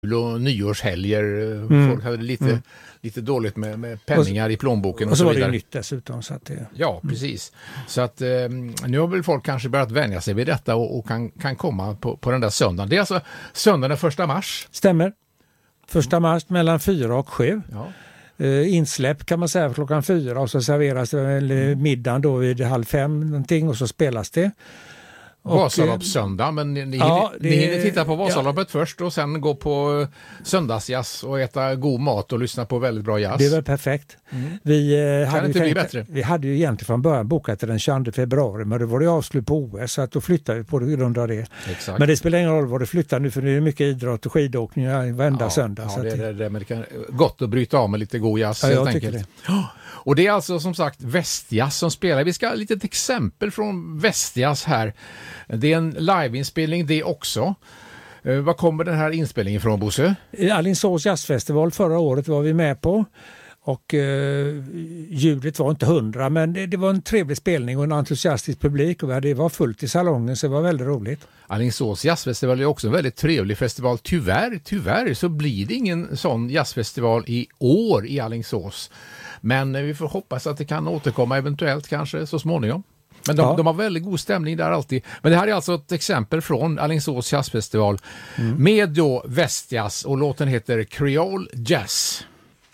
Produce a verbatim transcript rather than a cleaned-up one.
och nyårshelger. Mm. Folk hade lite, mm. lite dåligt med, med penningar och, i plånboken. Och, och så, så var vidare. det ju nytt dessutom. Så att det... Ja, precis. Så att eh, nu har väl folk kanske börjat vänja sig vid detta och, och kan, kan komma på, på den där söndagen. Det är alltså söndagen första mars. Stämmer. Första mars mellan fyra och sju. Ja. Uh, insläpp kan man säga klockan fyra och så serveras det mm. middagen då vid halv fem någonting och så spelas det. Vasaloppssöndag, men ni, ja, det, ni hinner titta på Vasaloppet ja. först och sen gå på söndagsjazz och äta god mat och lyssna på väldigt bra jazz. Det var perfekt. Mm. Vi, eh, kan hade inte tänkt, bli bättre. Vi hade ju egentligen från början bokat till den tjugoandra februari, men det var det avslut på O S så att då flyttade vi på grund av det. Exakt. Men det spelar ingen roll vad det flyttar nu för nu är det mycket idrott och skidåkning varenda ja, söndag. Ja, så det, att det, det, men det kan gott att bryta av med lite god jazz. Ja, jag helt tycker enkelt. det. Och det är alltså som sagt Västjazz som spelar. Vi ska ha ett litet exempel från Västjazz här. Det är en liveinspelning det också. Eh, vad kommer den här inspelningen ifrån, Bosse? Alingsås jazzfestival förra året var vi med på. Och eh, ljudet var inte hundra men det, det var en trevlig spelning och en entusiastisk publik och det var fullt i salongen så det var väldigt roligt. Alingsås jazzfestival är också en väldigt trevlig festival. Tyvärr, tyvärr så blir det ingen sån jazzfestival i år i Alingsås. Men vi får hoppas att det kan återkomma eventuellt kanske så småningom. Men de, ja. de har väldigt god stämning där alltid. Men det här är alltså ett exempel från Alingsås jazzfestival mm. med då Västjazz och låten heter Creole Jazz.